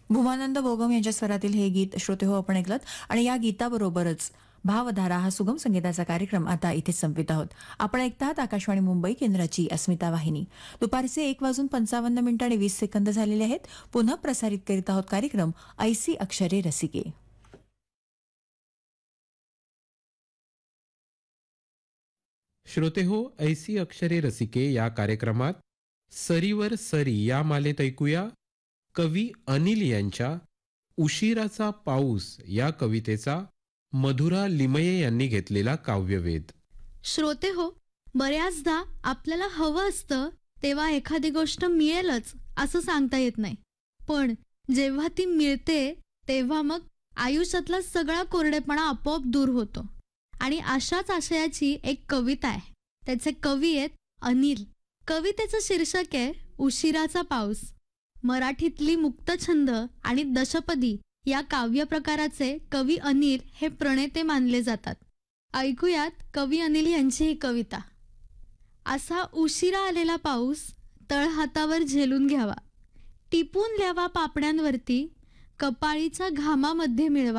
भूमानंद भोगम यांच्या स्वरातील हे गीत श्रोते हो आपण ऐकलत आणि या गीताबरोबरच भावधारा हा सुगम संगीताचा कार्यक्रम आता इथे संपित आहोत. आपण ऐकतात आकाशवाणी मुंबई केंद्राची अस्मिता वाहिनी. दुपारचे 1:55 झालेले आहेत. पुन्हा प्रसारित करीत आहोत कार्यक्रम ऐसी अक्षरे रसिके. श्रोते हो, ऐसी अक्षरे रसिके या कार्यक्रमात सरीवर सरी या मालेत ऐकूया कवी अनिल यांच्या उशिराचा पाऊस या कवितेचा मधुरा लिमये यांनी घेतलेला काव्यवेध. श्रोते हो, बऱ्याचदा आपल्याला हवं असतं तेव्हा एखादी गोष्ट मिळेलच असं सांगता येत नाही, पण जेव्हा ती मिळते तेव्हा मग आयुष्यातला सगळा कोरडेपणा आपोआप दूर होतो. आणि अशाच आशयाची एक कविता आहे. त्याचे कवी आहेत अनिल. कवितेचं शीर्षक आहे उशिराचा पाऊस. मराठीतली मुक्तछंद आणि दशपदी या काव्य प्रकाराचे कवी अनिल हे प्रणेते मानले जातात. ऐकूयात कवी अनिल यांची ही कविता. असा उशिरा आलेला पाऊस तळहातावर झेलून घ्यावा, टिपून ल्यावा पापण्यांवरती, कपाळीच्या घामामध्ये मिळवा.